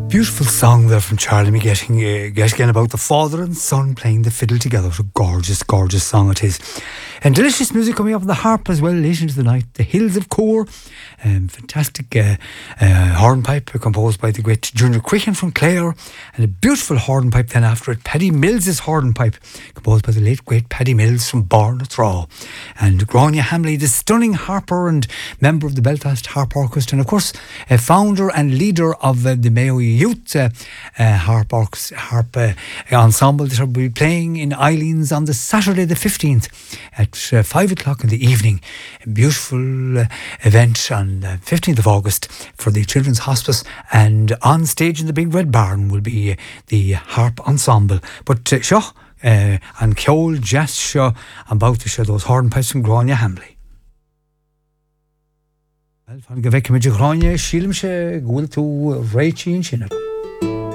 Beautiful song there from Charlie McGettigan about the father and son playing the fiddle together. What a gorgeous, gorgeous song it is. And delicious music coming up on the harp as well late into the night. The Hills of Core, fantastic hornpipe composed by the great Junior Crichen from Clare, and a beautiful hornpipe then after it, Paddy Mills' hornpipe, composed by the late great Paddy Mills from Barnathraw. And Grania Hamley, the stunning harper and member of the Belfast Harp Orchestra, and of course founder and leader of the Mayo Youth Harp Ensemble that will be playing in Eileen's on the Saturday the 15th at 5 o'clock in the evening. A beautiful event on the 15th of August for the Children's Hospice, and on stage in the Big Red Barn will be the Harp Ensemble. But and Ceol Jazz Show about to show those hornpipes from Grania Hamley. Fan go bheice muidir Grania sílim sé ghfuil tú réití in sin.